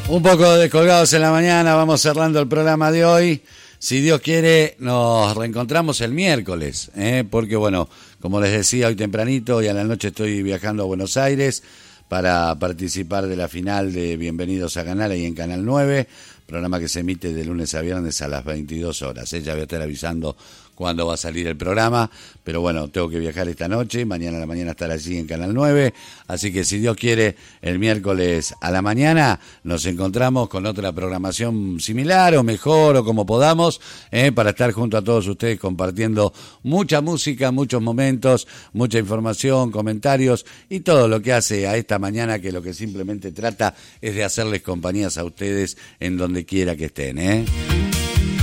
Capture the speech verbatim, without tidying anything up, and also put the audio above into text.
Un poco descolgados en la mañana, vamos cerrando el programa de hoy. Si Dios quiere, nos reencontramos el miércoles, ¿eh? Porque bueno, como les decía hoy tempranito, hoy a la noche estoy viajando a Buenos Aires para participar de la final de Bienvenidos a Canal ahí en Canal nueve, programa que se emite de lunes a viernes a las veintidós horas. Ella voy a estar avisando cuándo va a salir el programa, pero bueno, tengo que viajar esta noche, mañana a la mañana estar allí en Canal nueve, así que si Dios quiere, el miércoles a la mañana nos encontramos con otra programación similar o mejor o como podamos, eh, para estar junto a todos ustedes compartiendo mucha música, muchos momentos, mucha información, comentarios y todo lo que hace a esta mañana, que lo que simplemente trata es de hacerles compañías a ustedes en donde quiera que estén, ¿eh?